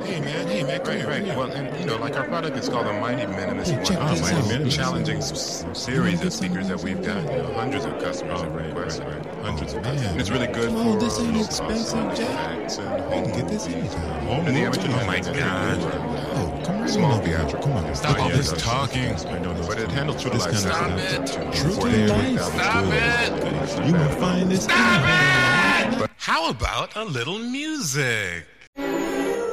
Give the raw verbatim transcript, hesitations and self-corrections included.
Hey man, hey man, come Right, here, right. come here. Well, and you know, like our product is called the Mighty Minimus. Hey, One check of this the out. Mighty This challenging is- s- series of speakers that we've done. You know, hundreds of customers Oh, have right, requested right, it. right. Hundreds Oh, of man. customers. And it's really good Oh, for this ain't low expensive, cost Jack. effects and You home can get this movies. anytime. Home And the movies, amateur you mic can con. Oh, come on. Small over here. theatrical. Come on. Stop all Yeah, this that's- talking. I know those But it two. handles true to This life kind of sound. Stop it. True to life. Stop it. You will find this. Stop it! How about a little music?